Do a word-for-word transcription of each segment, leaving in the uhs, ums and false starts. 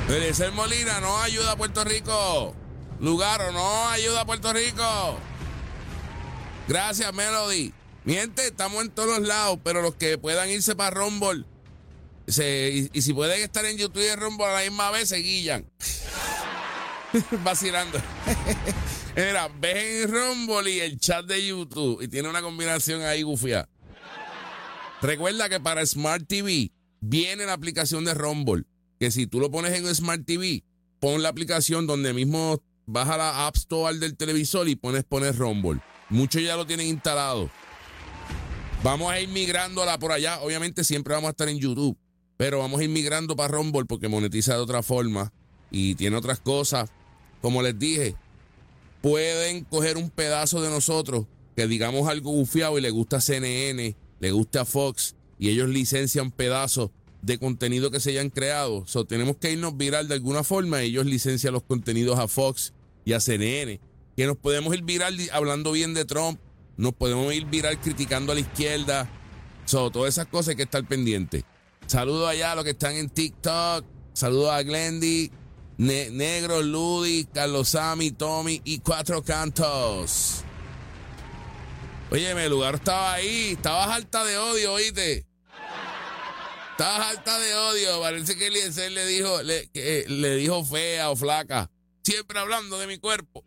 Eliezer Molina no ayuda a Puerto Rico. Lugaro no ayuda a Puerto Rico. Gracias, Melody. Mi gente, estamos en todos los lados, pero los que puedan irse para Rumble, se, y, y si pueden estar en YouTube y Rumble a la misma vez, se guillan. Vacilando. Mira, ves en Rumble y el chat de YouTube, y tiene una combinación ahí gufia. Recuerda que para Smart T V viene la aplicación de Rumble, que si tú lo pones en Smart T V, pon la aplicación donde mismo vas a la App Store del televisor y pones, pones Rumble. Muchos ya lo tienen instalado. Vamos a ir migrando a la por allá. Obviamente siempre vamos a estar en YouTube, pero vamos a ir migrando para Rumble porque monetiza de otra forma y tiene otras cosas. Como les dije, pueden coger un pedazo de nosotros que digamos algo bufiado y le gusta a C N N, le gusta a Fox, y ellos licencian pedazos de contenido que se hayan creado. So, tenemos que irnos viral de alguna forma. Ellos licencian los contenidos a Fox y a C N N. Que nos podemos ir viral hablando bien de Trump, nos podemos ir viral criticando a la izquierda. So, todas esas cosas hay que estar pendientes. Saludos allá a los que están en TikTok. Saludos a Glendy, ne Negro, Ludi, Carlos Sami, Tommy y Cuatro Cantos. Oye, mi lugar estaba ahí. Estabas harta de odio, ¿oíste? Estabas harta de odio. Parece que Eliezer le dijo, le, que, le dijo fea o flaca. Siempre hablando de mi cuerpo.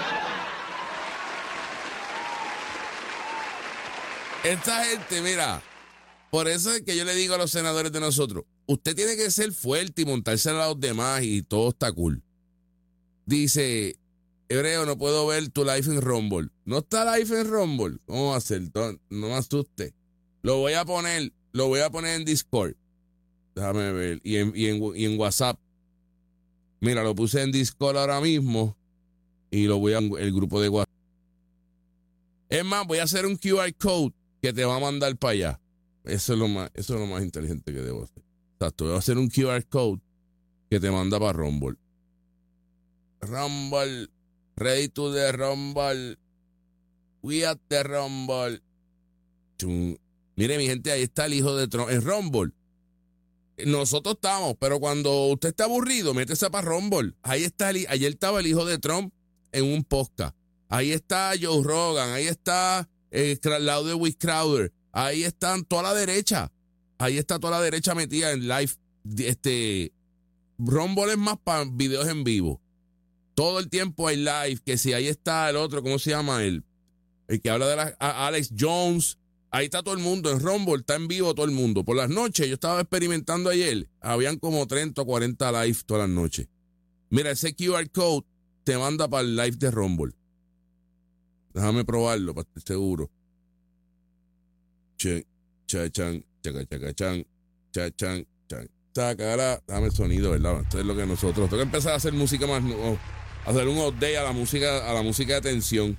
Esta gente, mira, por eso es que yo le digo a los senadores de nosotros, usted tiene que ser fuerte y montarse a los demás y todo está cool. Dice, Hebreo, no puedo ver tu live en Rumble. No está live en Rumble. ¿Cómo va a ser? No, no me asuste. Lo voy a poner, lo voy a poner en Discord. Déjame ver. Y en, y en, y en WhatsApp. Mira, lo puse en Discord ahora mismo y lo voy a el grupo de WhatsApp. Es más, voy a hacer un Q R code que te va a mandar para allá. Eso es lo más, eso es lo más inteligente que debo hacer. Exacto, voy a hacer un Q R code que te manda para Rumble. Rumble, ready to the Rumble. We at the Rumble. Chum. Mire, mi gente, ahí está el hijo de Trump en Rumble. Nosotros estamos, pero cuando usted está aburrido, métese para Rumble. Ahí está, el, ayer estaba el hijo de Trump en un podcast. Ahí está Joe Rogan, ahí está eh, al lado de Wiz Crowder, ahí están toda la derecha, ahí está toda la derecha metida en live. Este, Rumble es más para videos en vivo. Todo el tiempo hay live, que si ahí está el otro, ¿cómo se llama? El, el que habla de la, a Alex Jones. Ahí está todo el mundo, en Rumble está en vivo todo el mundo. Por las noches, yo estaba experimentando ayer, habían como treinta o cuarenta live todas las noches. Mira, ese Q R code te manda para el live de Rumble. Déjame probarlo para estar seguro. Che, cha, chan, chaca, chaca, chan, cha, chan, chan, chacara. Dame el sonido, ¿verdad? Esto es lo que nosotros. Tengo que empezar a hacer música más, no, hacer un update a la música, a la música de tensión.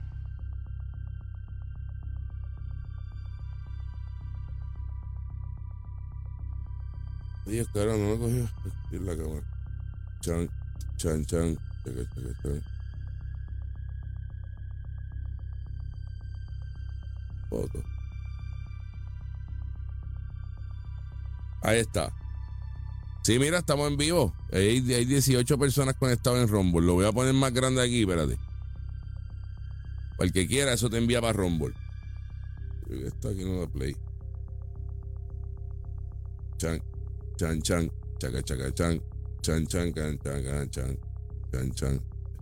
Dios, cara, no me cogió. Es la cámara. Chan, chan, chan, chaca, chaca, chan. Foto. Ahí está. Sí, mira, estamos en vivo. Hay, hay dieciocho personas conectadas en Rumble. Lo voy a poner más grande aquí, espérate. Para el que quiera, eso te envía para Rumble. Está aquí, no da play. Chan, chan, chan, chaca, chaca, chan, chan, chan, chan, chan, chan, chan, chan.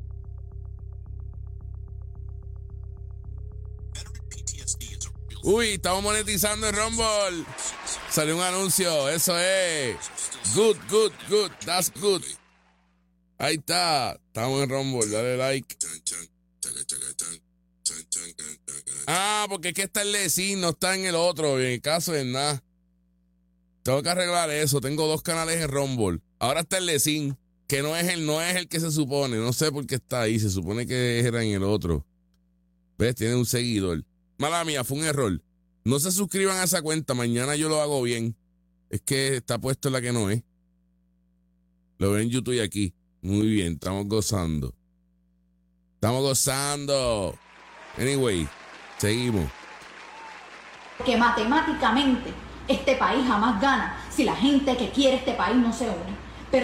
Uy, estamos monetizando en Rumble. Salió un anuncio. Eso es. Good, good, good. That's good. Ahí está. Estamos en Rumble. Dale like. Ah, porque es que está el Lecin, no está en el otro. En el caso de nada. Tengo que arreglar eso. Tengo dos canales en Rumble. Ahora está el Lecin, que no es el, no es el que se supone. No sé por qué está ahí. Se supone que era en el otro. ¿Ves? Tiene un seguidor. Mala mía, fue un error. No se suscriban a esa cuenta. Mañana yo lo hago bien. Es que está puesto en la que no es. Lo ven en YouTube y aquí. Muy bien, estamos gozando. Estamos gozando. Anyway, seguimos. Que matemáticamente este país jamás gana si la gente que quiere este país no se une.